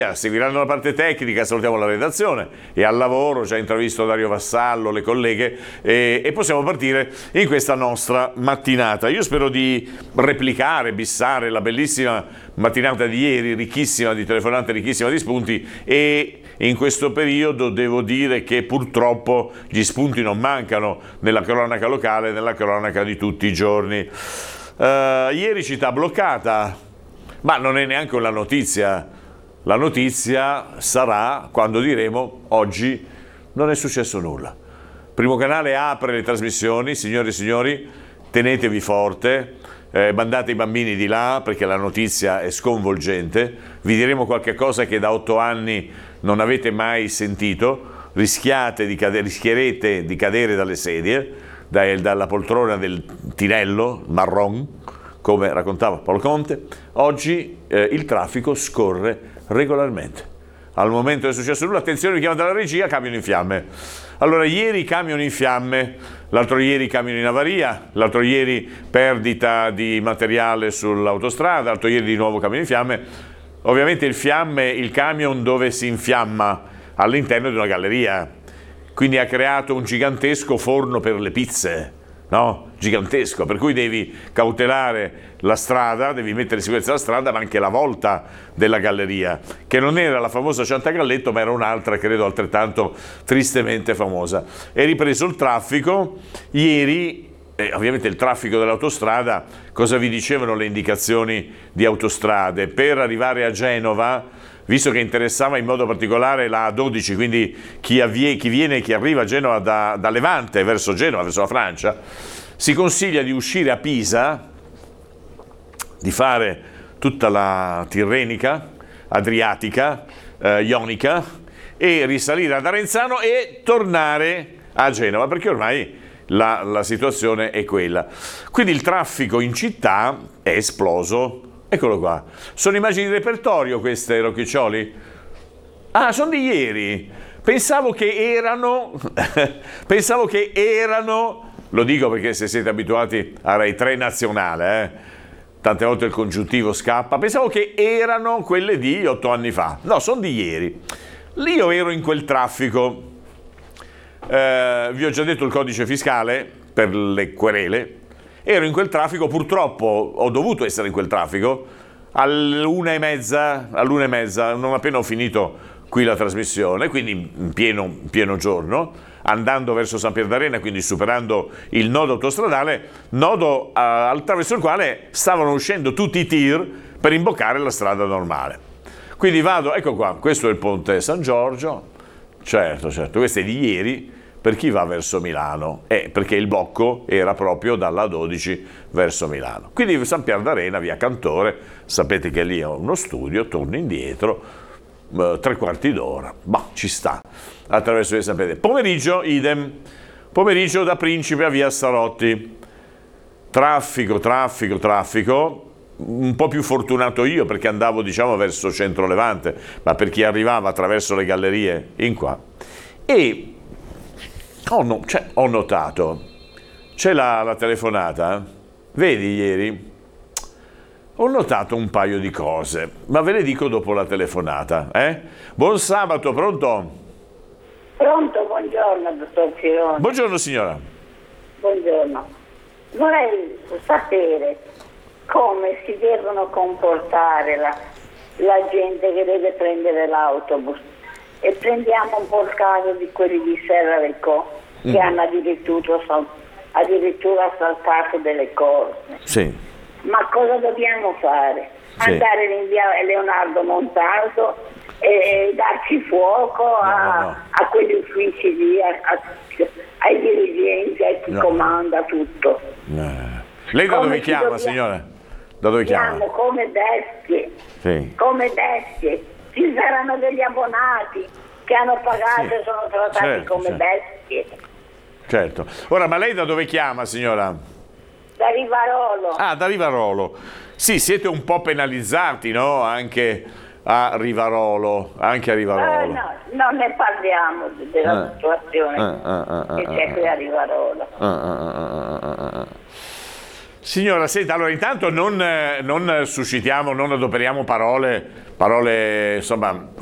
Seguiranno la parte tecnica, salutiamo la redazione e al lavoro, già intravisto Dario Vassallo, le colleghe e possiamo partire in questa nostra mattinata. Io spero di replicare, bissare la bellissima mattinata di ieri, ricchissima di telefonate, ricchissima di spunti, e in questo periodo devo dire che purtroppo gli spunti non mancano nella cronaca locale, nella cronaca di tutti i giorni. Ieri città bloccata, ma non è neanche una notizia. La notizia sarà quando diremo oggi non è successo nulla. Primo Canale apre le trasmissioni, signore e signori, tenetevi forte, mandate i bambini di là perché la notizia è sconvolgente, vi diremo qualche cosa che da 8 anni non avete mai sentito, rischierete di cadere dalle sedie, dalla poltrona del tinello marron, come raccontava Paolo Conte. Oggi il traffico scorre regolarmente. Al momento è successo nulla, attenzione, mi chiama dalla regia, camion in fiamme. Allora, ieri camion in fiamme, l'altro ieri camion in avaria, l'altro ieri perdita di materiale sull'autostrada, l'altro ieri di nuovo camion in fiamme. Ovviamente il camion dove si infiamma all'interno di una galleria, quindi ha creato un gigantesco forno per le pizze. No? Gigantesco, per cui devi cautelare la strada, devi mettere in sicurezza la strada, ma anche la volta della galleria, che non era la famosa Ciantagalletto, ma era un'altra, credo altrettanto tristemente famosa. È ripreso il traffico ieri, ovviamente il traffico dell'autostrada. Cosa vi dicevano le indicazioni di Autostrade? Per arrivare a Genova, visto che interessava in modo particolare la A12, quindi chi arriva a Genova da Levante verso Genova, verso la Francia, si consiglia di uscire a Pisa, di fare tutta la Tirrenica, Adriatica, Ionica, e risalire ad Arenzano e tornare a Genova, perché ormai la situazione è quella. Quindi il traffico in città è esploso. Eccolo qua. Sono immagini di repertorio queste, Rocchiccioli? Ah, sono di ieri. Pensavo che erano, lo dico perché se siete abituati a Rai 3 nazionale, tante volte il congiuntivo scappa, pensavo che erano quelle di 8 anni fa. No, sono di ieri. Lì io ero in quel traffico. Vi ho già detto il codice fiscale per le querele. Ero in quel traffico, purtroppo ho dovuto essere in quel traffico all'1:30, non appena ho finito qui la trasmissione, quindi in pieno giorno, andando verso San Pierdarena, quindi superando il nodo autostradale, nodo attraverso il quale stavano uscendo tutti i tir per imboccare la strada normale. Quindi vado, ecco qua, questo è il ponte San Giorgio, certo, questo è di ieri. Per chi va verso Milano, perché il blocco era proprio dalla 12 verso Milano. Quindi San Pierdarena, via Cantore, sapete che lì ho uno studio, torno indietro, 3/4 d'ora, ci sta, attraverso via San Pierdarena. Pomeriggio, idem, pomeriggio da Principe a via Sarotti, traffico, un po' più fortunato io perché andavo verso Centro Levante, ma per chi arrivava attraverso le gallerie in qua. E ho notato, c'è la telefonata, vedi ieri? Ho notato un paio di cose, ma ve le dico dopo la telefonata. Buon sabato, pronto? Pronto, buongiorno, dottor Cirone. Buongiorno signora. Buongiorno. Vorrei sapere come si devono comportare la gente che deve prendere l'autobus. E prendiamo un po' il caso di quelli di Serralecò che hanno addirittura saltato delle cose. Sì. Ma cosa dobbiamo fare? Sì. Andare in via Leonardo Montaldo e darci fuoco a quegli uffici lì, ai dirigenti, a chi comanda tutto. Lei da dove chiama, signora? Da dove chiama? Come bestie. Sì. Come bestie. Ci saranno degli abbonati che hanno pagato e sono trattati come bestie. Certo. Ora, ma lei da dove chiama, signora? Da Rivarolo. Ah, da Rivarolo. Sì, siete un po' penalizzati, no? Anche a Rivarolo. No, non ne parliamo della situazione che c'è qui a Rivarolo. Signora, senta, allora intanto non suscitiamo, non adoperiamo parole insomma